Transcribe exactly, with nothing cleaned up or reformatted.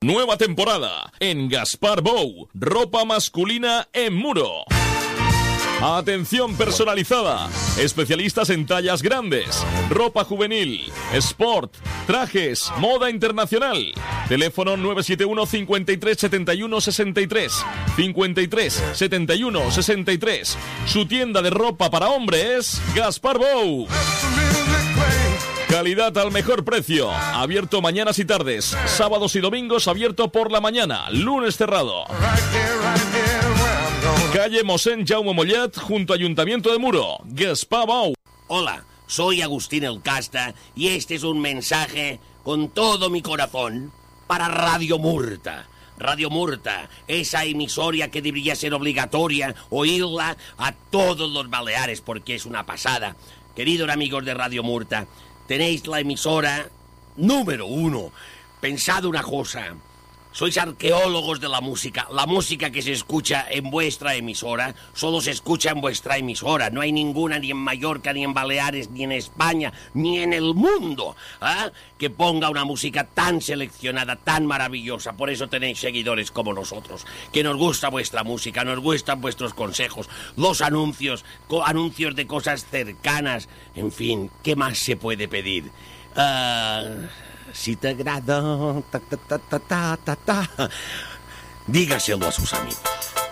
Nueva temporada en Gaspar Bou, ropa masculina en Muro. Atención personalizada, especialistas en tallas grandes, ropa juvenil, sport, trajes, moda internacional. Teléfono nueve siete uno, cincuenta y tres, setenta y uno, sesenta y tres, cincuenta y tres, setenta y uno, sesenta y tres. Su tienda de ropa para hombres, Gaspar Bou. Calidad al mejor precio. Abierto mañanas y tardes. Sábados y domingos abierto por la mañana. Lunes cerrado. Calle Mosén Jaume Mollet, junto a Ayuntamiento de Muro. Gaspar Bou. Hola, soy Agustín El Casta y este es un mensaje con todo mi corazón para Radio Murta. Radio Murta, esa emisora que debería ser obligatoria oírla a todos los Baleares porque es una pasada. Queridos amigos de Radio Murta, tenéis la emisora número uno. Pensad una cosa, sois arqueólogos de la música. La música que se escucha en vuestra emisora solo se escucha en vuestra emisora. No hay ninguna ni en Mallorca, ni en Baleares, ni en España, ni en el mundo, ¿eh? que ponga una música tan seleccionada, tan maravillosa. Por eso tenéis seguidores como nosotros, que nos gusta vuestra música, nos gustan vuestros consejos, los anuncios, co- anuncios de cosas cercanas. En fin, ¿qué más se puede pedir? Uh, si te agrada, ta, ta, ta, ta, ta, ta, ta. Dígaselo a sus amigos.